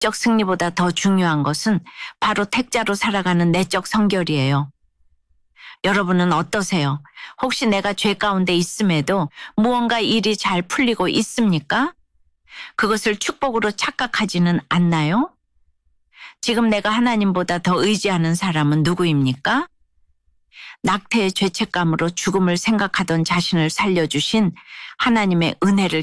외적 승리보다 더 중요한 것은 바로 택자로 살아가는 내적 성결이에요. 여러분은 어떠세요? 혹시 내가 죄 가운데 있음에도 무언가 일이 잘 풀리고 있습니까? 그것을 축복으로 착각하지는 않나요? 지금 내가 하나님보다 더 의지하는 사람은 누구입니까? 낙태의 죄책감으로 죽음을 생각하던 자신을 살려주신 하나님의 은혜를